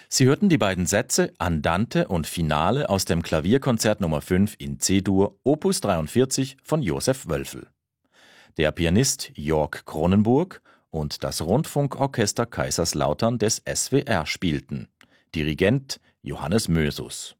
Sie hörten die beiden Sätze Andante und Finale aus dem Klavierkonzert Nummer 5 in C-Dur, Opus 43 von Josef Wölfel. Der Pianist Jörg Cronenburg und das Rundfunkorchester Kaiserslautern des SWR spielten. Dirigent Johannes Mösus.